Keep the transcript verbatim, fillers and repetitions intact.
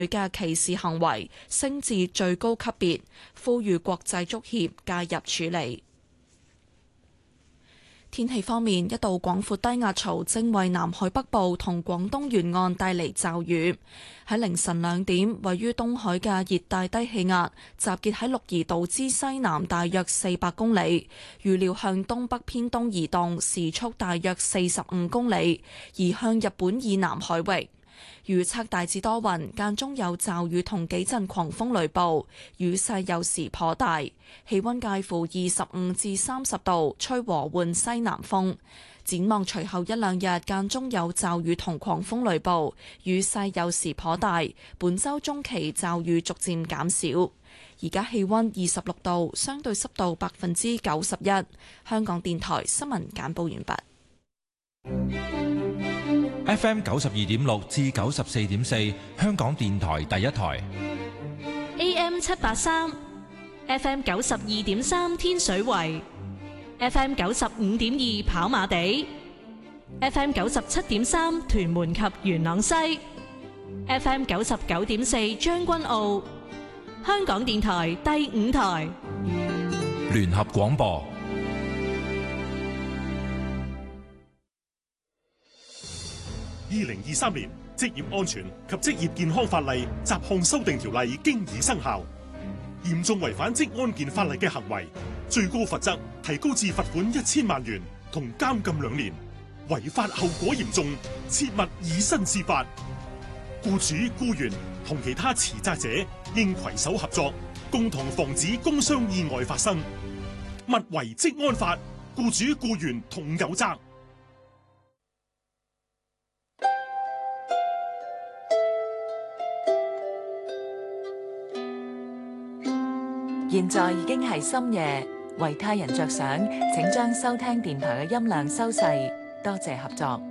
嘅歧視行為升至最高級別，呼籲國際足協介入處理。天氣方面，一道廣闊低壓槽正為南海北部同廣東沿岸帶嚟驟雨。喺凌晨兩點，位於東海嘅熱帶低氣壓集結喺鹿兒島之西南大約四百公里，預料向東北偏東移動，時速大約四十五公里，移向日本以南海域。預測大致多雲，間中有驟雨同幾陣狂風雷暴，雨勢有時頗大，氣溫介乎二十五至三十度，吹和緩西南風。展望隨後一兩日間中有驟雨同狂風雷暴，雨勢有時頗大。本週中期驟雨逐漸減少。而家氣溫二十六度，相對濕度百分之九十一。香港電台新聞簡報完畢。 F M 九十二點六至九十四點四，香港電台第一台。 A M 七八三，F M 九十二點三天水圍，F M 九十五點二跑馬地，F M 九十七點三屯門及元朗西，F M 九十九點四將軍澳。香港電台第五台聯合廣播。 二零二三年職業安全及職業健康法例雜項修訂條例經已生效，嚴重違反職安健法例嘅行為，最高罰則提高至罰款一千萬元同監禁兩年，違法後果嚴重，切勿以身試法。僱主、僱員同其他持責者應攜手合作，共同防止工傷意外發生。勿違職安法，僱主僱員同有責。 現在已經係深夜，為他人着想，請將收聽電台嘅音量收細，多謝合作。